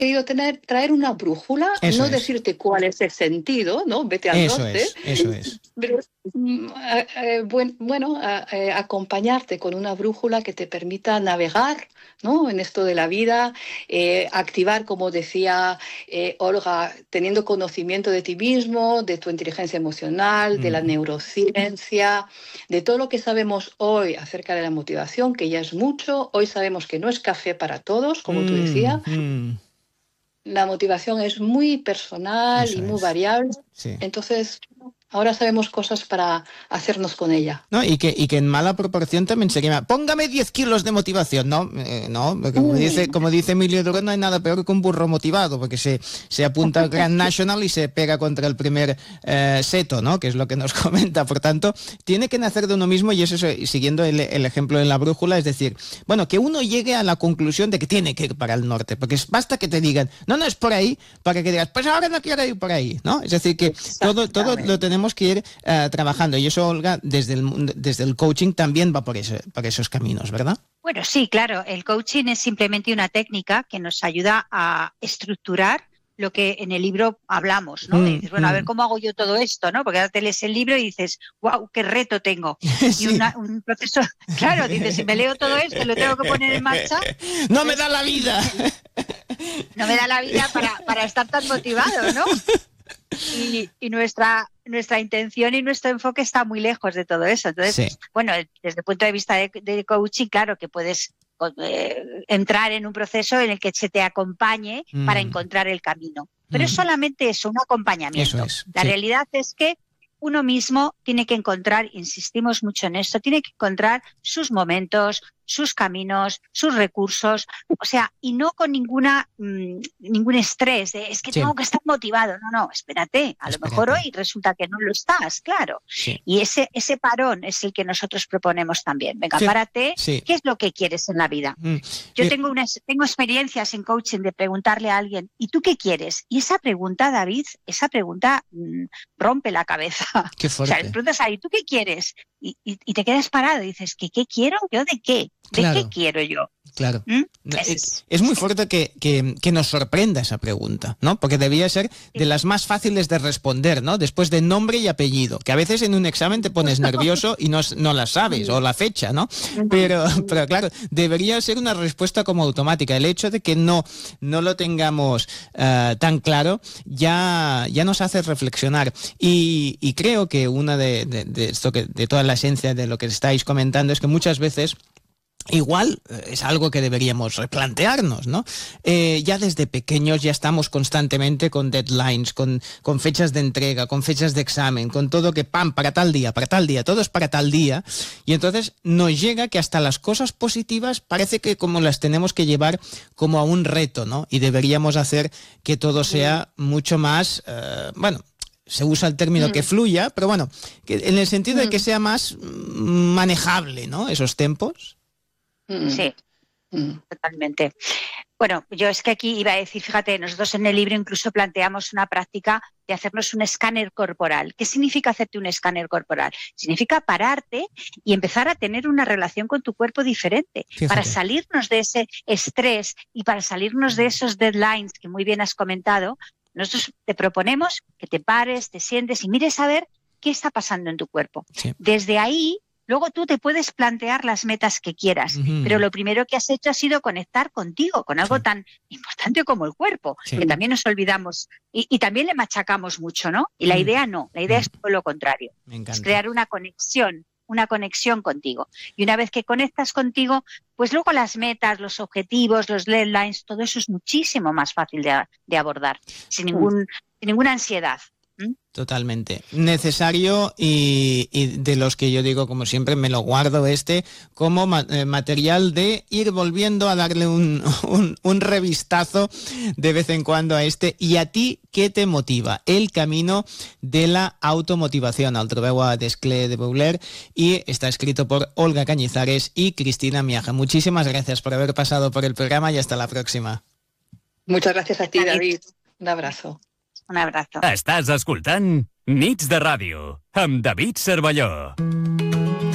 querido traer una brújula, Eso no es. decirte cuál es el sentido, ¿no? Vete al norte. Eso es. Pero, acompañarte con una brújula que te permita navegar, ¿no? En esto de la vida, activar, como decía Olga, teniendo conocimiento de ti mismo, de tu inteligencia emocional, de la neurociencia, de todo lo que sabemos hoy acerca de la motivación, que ya es mucho. Hoy sabemos que no es café para todos, como tú decías. La motivación es muy personal Eso y muy es. variable. Sí. Entonces, ahora sabemos cosas para hacernos con ella. ¿No? Y que en mala proporción también sería, póngame 10 kilos de motivación, ¿no? No, como dice Emilio Durán, no hay nada peor que un burro motivado, porque se apunta al Grand National y se pega contra el primer seto, ¿no? Que es lo que nos comenta. Por tanto, tiene que nacer de uno mismo, y eso es, siguiendo el ejemplo en la brújula, es decir, bueno, que uno llegue a la conclusión de que tiene que ir para el norte, porque basta que te digan, no es por ahí, para que digas, pues ahora no quiero ir por ahí, ¿no? Es decir, que todo lo tenemos que ir trabajando, y eso, Olga, desde el coaching también va por esos caminos, ¿verdad? Bueno, sí, claro. El coaching es simplemente una técnica que nos ayuda a estructurar lo que en el libro hablamos, ¿no? Y dices, bueno, a ver, ¿cómo hago yo todo esto, no? Porque ahora te lees el libro y dices, wow, qué reto tengo. Sí. Y un proceso, claro, dices, si me leo todo esto, lo tengo que poner en marcha. ¡No me da la vida! No me da la vida para estar tan motivado, ¿no? Y nuestra intención y nuestro enfoque está muy lejos de todo eso. Entonces, bueno, desde el punto de vista de coaching, claro que puedes entrar en un proceso en el que se te acompañe para encontrar el camino. Pero es solamente eso, un acompañamiento. Eso es, La realidad es que uno mismo tiene que encontrar, insistimos mucho en esto, tiene que encontrar sus momentos, sus caminos, sus recursos, o sea, y no con ningún estrés de es que tengo que estar motivado. No, espérate, a lo mejor hoy resulta que no lo estás, claro. Sí. Y ese parón es el que nosotros proponemos también. Venga, párate, ¿qué es lo que quieres en la vida? Yo tengo experiencias en coaching de preguntarle a alguien, ¿y tú qué quieres? Y esa pregunta, David, rompe la cabeza. Qué fuerte. O sea, le preguntas a alguien, ¿tú qué quieres? Y te quedas parado y dices, ¿qué quiero? ¿Yo de qué? ¿De qué quiero yo? Claro. Es muy fuerte que nos sorprenda esa pregunta, ¿no? Porque debía ser de las más fáciles de responder, ¿no? Después de nombre y apellido, que a veces en un examen te pones nervioso y no la sabes, o la fecha, ¿no? Pero claro, debería ser una respuesta como automática. El hecho de que no lo tengamos tan claro ya nos hace reflexionar. Y creo que una de esto, de toda la esencia de lo que estáis comentando, es que muchas veces igual es algo que deberíamos replantearnos, ¿no? Ya desde pequeños ya estamos constantemente con deadlines, con fechas de entrega, con fechas de examen, con todo que para tal día, todo es para tal día, y entonces nos llega que hasta las cosas positivas parece que como las tenemos que llevar como a un reto, ¿no? Y deberíamos hacer que todo sea mucho más, se usa el término que fluya, pero bueno, que en el sentido de que sea más manejable, ¿no? Esos tiempos. Sí, totalmente. Bueno, yo es que aquí iba a decir, fíjate, nosotros en el libro incluso planteamos una práctica de hacernos un escáner corporal. ¿Qué significa hacerte un escáner corporal? Significa pararte y empezar a tener una relación con tu cuerpo diferente. Fíjate. Para salirnos de ese estrés y para salirnos de esos deadlines que muy bien has comentado, nosotros te proponemos que te pares, te sientes y mires a ver qué está pasando en tu cuerpo. Sí. Desde ahí, luego tú te puedes plantear las metas que quieras, pero lo primero que has hecho ha sido conectar contigo, con algo tan importante como el cuerpo, que también nos olvidamos y también le machacamos mucho, ¿no? Y la idea no, la idea es todo lo contrario, es crear una conexión contigo. Y una vez que conectas contigo, pues luego las metas, los objetivos, los deadlines, todo eso es muchísimo más fácil de abordar, sin ninguna ansiedad. Totalmente. Necesario y de los que yo digo, como siempre, me lo guardo como material de ir volviendo a darle un revistazo de vez en cuando a ¿Y a ti qué te motiva? El camino de la automotivación. Al trobeu a Desclés de Bouler, y está escrito por Olga Cañizares y Cristina Miaja. Muchísimas gracias por haber pasado por el programa y hasta la próxima. Muchas gracias a ti, David. Un abrazo. Un abrazo. Estàs escoltant Nits de Ràdio amb David Cervelló.